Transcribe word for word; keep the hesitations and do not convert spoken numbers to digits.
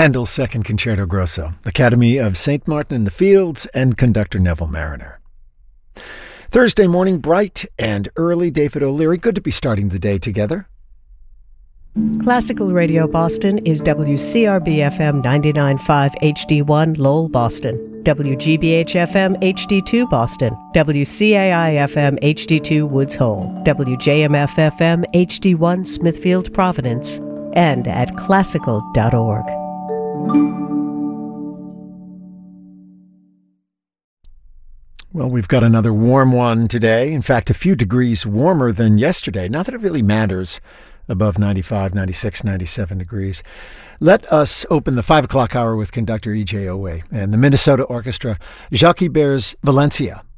Handel's Second Concerto Grosso, Academy of Saint Martin in the Fields, and conductor Neville Marriner. Thursday morning, bright and early. David O'Leary, good to be starting the day together. Classical Radio Boston is W C R B F M ninety-nine point five H D one Lowell, Boston, W G B H F M H D two Boston, W C A I F M H D two Woods Hole, W J M F F M H D one Smithfield, Providence, and at classical dot org. Well, we've got another warm one today. In fact, a few degrees warmer than yesterday. Not that it really matters, above ninety-five, ninety-six, ninety-seven degrees. Let us open the five o'clock hour with conductor E J Owe and the Minnesota Orchestra, Jacques Ibert's Valencia.